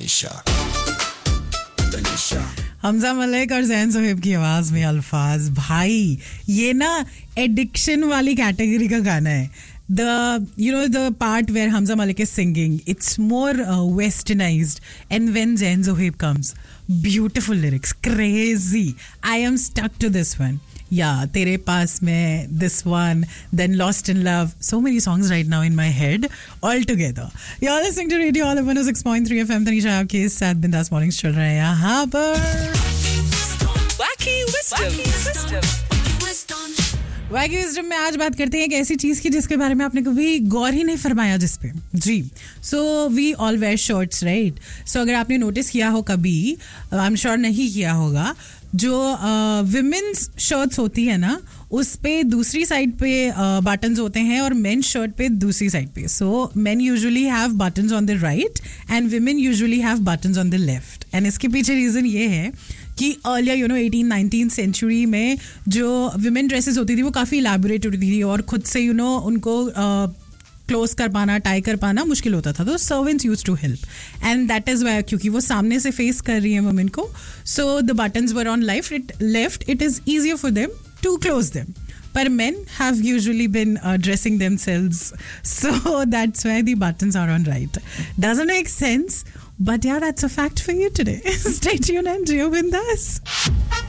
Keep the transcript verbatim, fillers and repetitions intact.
तनीषा तनीषा हमजा मलिक और जैन सोहेब की आवाज में अल्फाज. भाई ये ना एडिक्शन वाली कैटेगरी का गाना है. The you know the part where Hamza Malik is singing, it's more uh, westernized, and when Zain Zohaib comes, beautiful lyrics, crazy. I am stuck to this one. Yeah, Tere Paas Mein, this one, then Lost in Love. So many songs right now in my head, all together. You're listening to Radio Olive one oh six point three F M. Tanisha आपके साथ बिंदास mornings चल रहे हैं यहाँ पर. Wacky Wisdom. वैगी wisdom में आज बात करते हैं एक ऐसी चीज़ की जिसके बारे में आपने कभी गौर ही नहीं फरमाया जिस पे. जी, so we all where shirts right. सो अगर आपने नोटिस किया हो कभी, आई एम श्योर नहीं किया होगा, जो विमेंस uh, शर्ट्स होती है ना उस पे दूसरी साइड पे बटन्स uh, होते हैं और मेन शर्ट पे दूसरी साइड पे. So main usually have buttons on the right and women usually have buttons on the left. And इसके पीछे रीज़न ये है कि earlier you know eighteen nineteen century में जो विमेन ड्रेसेस होती थी वो काफ़ी इलैबोरेट होती थी और खुद से यू you नो know, उनको क्लोज uh, कर पाना, टाई कर पाना मुश्किल होता था. तो servants use to help and that is why, क्योंकि वो सामने से फेस कर रही है वुमेन को. So the buttons were on life it left it is easier for them to close them. But men have usually been uh, dressing themselves, so that's why the buttons are on right. Doesn't make sense, but yeah, that's a fact for you today. Stay tuned and Rio Bindas.